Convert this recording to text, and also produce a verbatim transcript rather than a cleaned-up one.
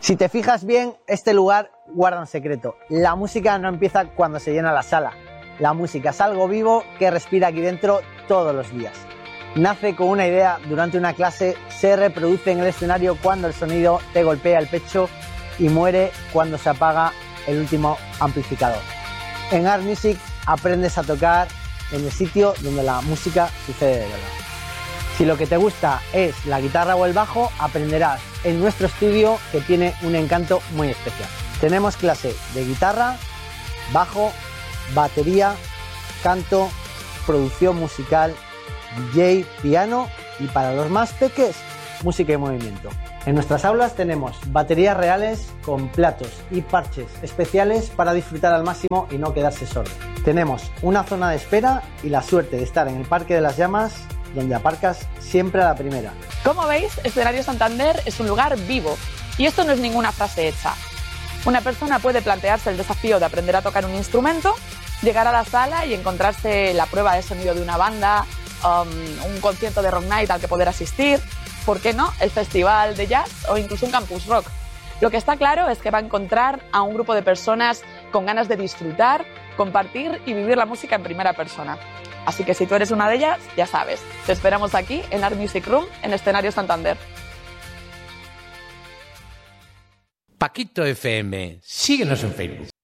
Si te fijas bien, este lugar guarda un secreto. La música no empieza cuando se llena la sala. La música es algo vivo que respira aquí dentro todos los días. Nace con una idea durante una clase, se reproduce en el escenario cuando el sonido te golpea el pecho y muere cuando se apaga el último amplificador. En Art Music aprendes a tocar en el sitio donde la música sucede de verdad. Si lo que te gusta es la guitarra o el bajo, aprenderás en nuestro estudio, que tiene un encanto muy especial. Tenemos clase de guitarra, bajo, batería, canto, producción musical, D J, piano y para los más peques, música y movimiento. En nuestras aulas tenemos baterías reales con platos y parches especiales para disfrutar al máximo y no quedarse sordo. Tenemos una zona de espera y la suerte de estar en el Parque de las Llamas, donde aparcas siempre a la primera. Como veis, Escenario Santander es un lugar vivo y esto no es ninguna frase hecha. Una persona puede plantearse el desafío de aprender a tocar un instrumento, llegar a la sala y encontrarse la prueba de sonido de una banda, um, un concierto de Rock Night al que poder asistir, ¿por qué no? El festival de jazz o incluso un campus rock. Lo que está claro es que va a encontrar a un grupo de personas con ganas de disfrutar, compartir y vivir la música en primera persona. Así que si tú eres una de ellas, ya sabes, te esperamos aquí en Art Music Room, en Escenario Santander. Paquito F M, síguenos en Facebook.